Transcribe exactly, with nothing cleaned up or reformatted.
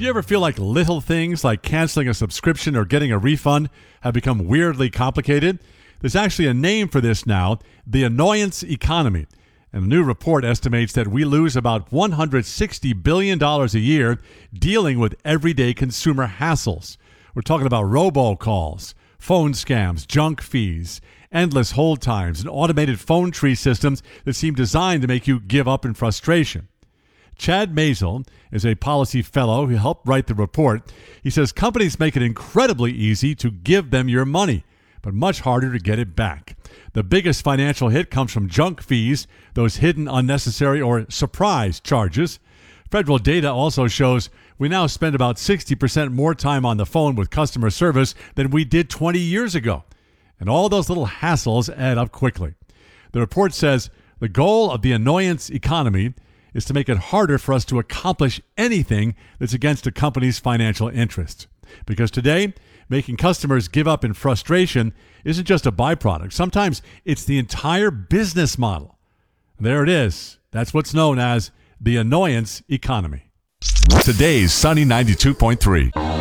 Do you ever feel like little things like canceling a subscription or getting a refund have become weirdly complicated? There's actually a name for this now, the annoyance economy. And a new report estimates that we lose about one hundred sixty billion dollars a year dealing with everyday consumer hassles. We're talking about robocalls, phone scams, junk fees, endless hold times, and automated phone tree systems that seem designed to make you give up in frustration. Chad Mazel is a policy fellow who helped write the report. He says companies make it incredibly easy to give them your money, but much harder to get it back. The biggest financial hit comes from junk fees, those hidden, unnecessary, or surprise charges. Federal data also shows we now spend about sixty percent more time on the phone with customer service than we did twenty years ago. And all those little hassles add up quickly. The report says the goal of the annoyance economy is to make it harder for us to accomplish anything that's against a company's financial interests. Because today, making customers give up in frustration isn't just a byproduct. Sometimes it's the entire business model. There it is. That's what's known as the annoyance economy. Today's Sunny ninety-two point three.